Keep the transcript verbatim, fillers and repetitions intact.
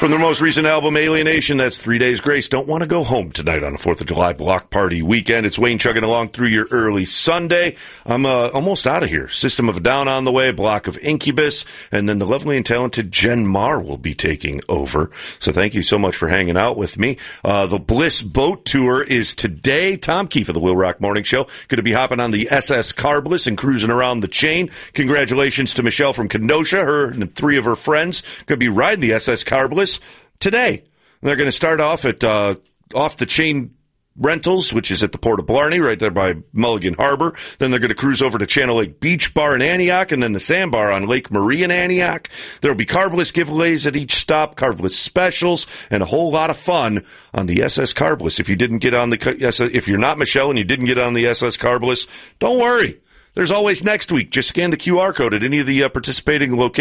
From their most recent album, Alienation, that's Three Days Grace. Don't want to go home tonight on a fourth of July block party weekend. It's Wayne chugging along through your early Sunday. I'm uh, almost out of here. System of a Down on the way, block of Incubus, and then the lovely and talented Jen Marr will be taking over. So thank you so much for hanging out with me. Uh, the Bliss Boat Tour is today. Tom Keefe of the Will Rock Morning Show going to be hopping on the S S Carbliss and cruising around the chain. Congratulations to Michelle from Kenosha. Her and three of her friends going to be riding the S S Carbliss today. They're going to start off at uh, Off the Chain Rentals, which is at the Port of Blarney, right there by Mulligan Harbor. Then they're going to cruise over to Channel Lake Beach Bar in Antioch, and then the Sandbar on Lake Marie in Antioch. There will be Carbliss giveaways at each stop, Carbliss specials, and a whole lot of fun on the S S Carbliss. If you didn't get on the, if you're not Michelle and you didn't get on the S S Carbliss, don't worry. There's always next week. Just scan the Q R code at any of the uh, participating locations.